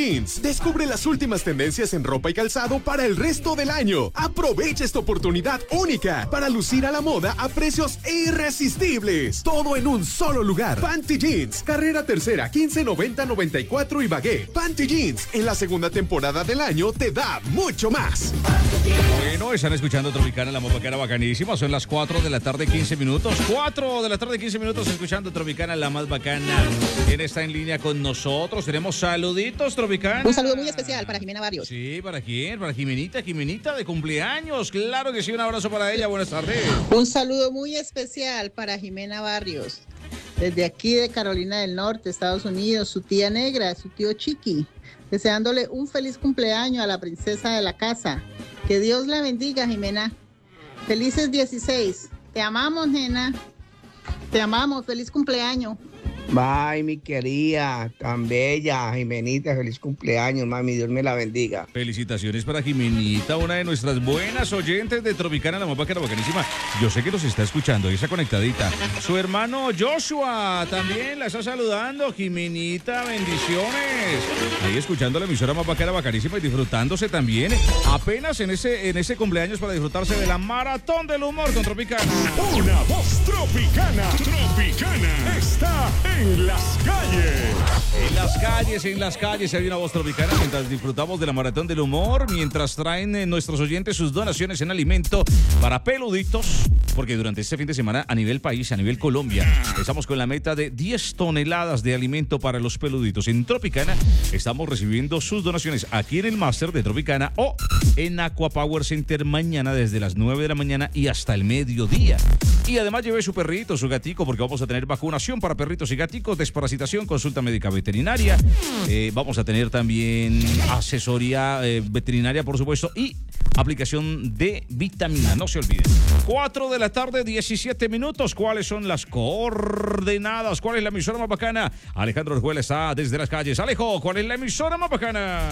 Jeans. Descubre las últimas tendencias en ropa y calzado para el resto del año. Aprovecha esta oportunidad única para lucir a la moda a precios irresistibles. Todo en un solo lugar. Panty Jeans, carrera tercera, 1590-94 Ibagué. Panty Jeans, en la segunda temporada del año, te da mucho más. Bueno, están escuchando Tropicana, la más bacana, bacanísima. Son las 4 de la tarde, 15 minutos. 4 de la tarde, 15 minutos, escuchando Tropicana, la más bacana. ¿Quién está en línea con nosotros? Tenemos saluditos, Tropicana. Un saludo muy especial para Jimena Barrios. Sí, ¿para quién? Para Jimenita de cumpleaños. Claro que sí, un abrazo para ella. Buenas tardes. Un saludo muy especial para Jimena Barrios. Desde aquí de Carolina del Norte, Estados Unidos, su tía negra, su tío Chiqui, deseándole un feliz cumpleaños a la princesa de la casa. Que Dios la bendiga, Jimena. Felices 16. Te amamos, nena. Te amamos. Feliz cumpleaños. Bye, mi querida, tan bella, Jimenita, feliz cumpleaños, mami, Dios me la bendiga. Felicitaciones para Jimenita, una de nuestras buenas oyentes de Tropicana, la más bacana, bacanísima. Yo sé que nos está escuchando, esa conectadita. Su hermano Joshua también la está saludando. Jimenita, bendiciones. Ahí escuchando la emisora más bacana, bacanísima y disfrutándose también. Apenas en ese cumpleaños para disfrutarse de la maratón del humor con Tropicana. Una voz tropicana. Tropicana está en las calles. En las calles hay una voz tropicana mientras disfrutamos de la maratón del humor, mientras traen nuestros oyentes sus donaciones en alimento para peluditos, porque durante este fin de semana a nivel país, a nivel Colombia, estamos con la meta de 10 toneladas de alimento para los peluditos. En Tropicana estamos recibiendo sus donaciones aquí en el máster de Tropicana o en Aqua Power Center mañana desde las 9 de la mañana y hasta el mediodía. Y además lleve su perrito, su gatico, porque vamos a tener vacunación para perritos y gaticos, desparasitación, consulta médica veterinaria. Vamos a tener también asesoría veterinaria, por supuesto, y aplicación de vitamina. No se olviden. 4 de la tarde, 17 minutos. ¿Cuáles son las coordenadas? ¿Cuál es la emisora más bacana? Alejandro Orjuela está desde las calles. Alejo, ¿cuál es la emisora más bacana?